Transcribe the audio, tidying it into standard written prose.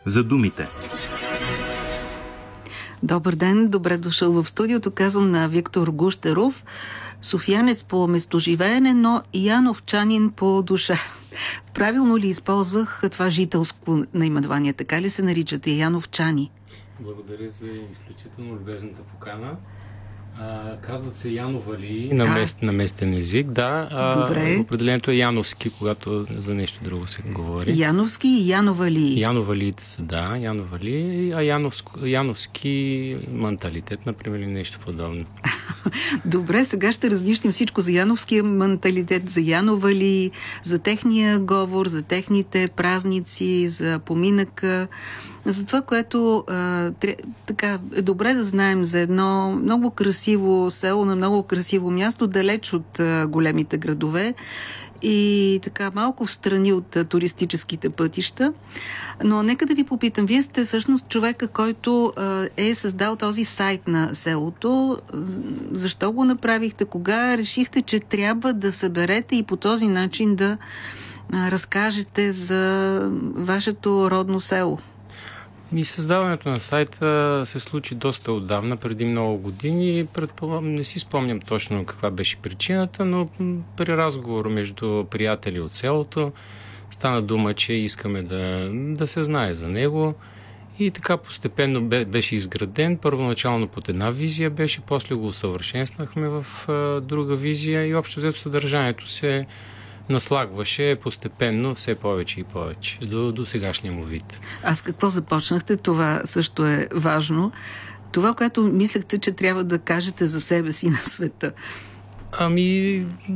за думите. Добър ден, добре дошъл в студиото. Казвам на Виктор Гущеров, софиянец по местоживеене, но яновчанин по душа. Правилно ли използвах това жителско наименование? Така ли се наричате, яновчани? Благодаря за изключително любезната покана. Казват се Яновали на местен език. Да, добре. Определението е Яновски, когато за нещо друго се говори. Яновски и Яновали. Яновалиите са, да, Яновали, а Яновски менталитет, например, или нещо подобно. Добре, сега ще разнищим всичко за яновския менталитет, за Яновали, за техния говор, за техните празници, за поминъка, за това, което така е добре да знаем за едно много красиво село, на много красиво място, далеч от големите градове и така малко встрани от туристическите пътища. Но нека да ви попитам, вие сте всъщност човека, който е създал този сайт на селото. Защо го направихте? Кога решихте, че трябва да съберете и по този начин да разкажете за вашето родно село? И създаването на сайта се случи доста отдавна, преди много години. Не си спомням точно каква беше причината, но при разговор между приятели от селото стана дума, че искаме да се знае за него. И така постепенно беше изграден. Първоначално под една визия беше, после го усъвършенствахме в друга визия и общо взето съдържанието се наслагваше постепенно все повече и повече до сегашния му вид. А с какво започнахте? Това също е важно. Това, което мислехте, че трябва да кажете за себе си на света.